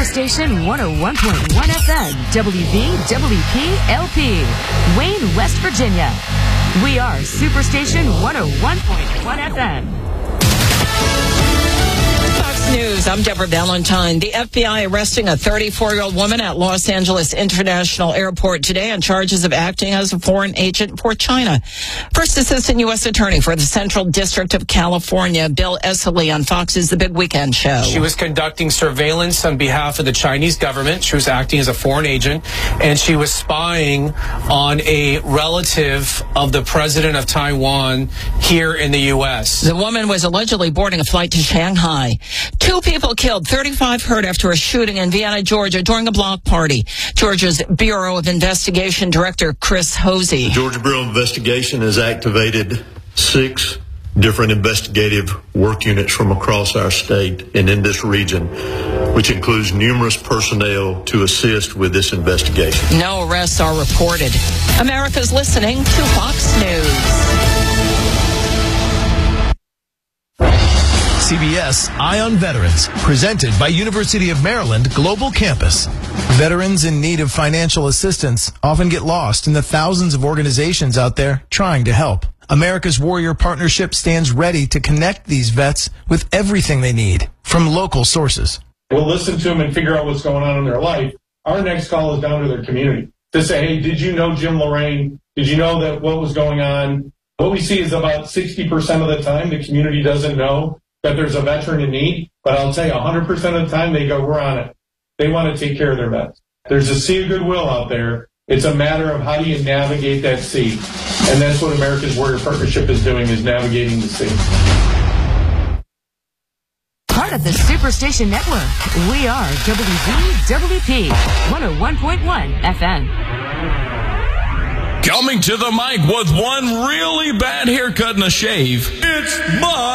Superstation 101.1 FM, WVWP-LP, Wayne, West Virginia. We are Superstation 101.1 FM. News. I'm Deborah Valentine. The FBI arresting a 34-year-old woman at Los Angeles International Airport today on charges of acting as a foreign agent for China. First Assistant U.S. Attorney for the Central District of California, Bill Esseley, on Fox's The Big Weekend Show. She was conducting surveillance on behalf of the Chinese government. She was acting as a foreign agent, and she was spying on a relative of the president of Taiwan here in the U.S. The woman was allegedly boarding a flight to Shanghai. 2 people killed, 35 hurt after a shooting in Vienna, Georgia during a block party. Georgia's Bureau of Investigation Director Chris Hosey. The Georgia Bureau of Investigation has activated 6 different investigative work units from across our state and in this region, which includes numerous personnel to assist with this investigation. No arrests are reported. America's listening to Fox News. CBS Eye on Veterans, presented by University of Maryland Global Campus. Veterans in need of financial assistance often get lost in the thousands of organizations out there trying to help. America's Warrior Partnership stands ready to connect these vets with everything they need from local sources. We'll listen to them and figure out what's going on in their life. Our next call is down to their community to say, hey, did you know Jim Lorraine? Did you know that what was going on? What we see is about 60% of the time the community doesn't know that there's a veteran in need, but I'll tell you 100% of the time they go, we're on it. They want to take care of their vets. There's a sea of goodwill out there. It's a matter of how do you navigate that sea. And that's what America's Warrior Partnership is doing, is navigating the sea. Part of the Superstation Network, we are WVWP 101.1 FM. Coming to the mic with one really bad haircut and a shave, it's Mike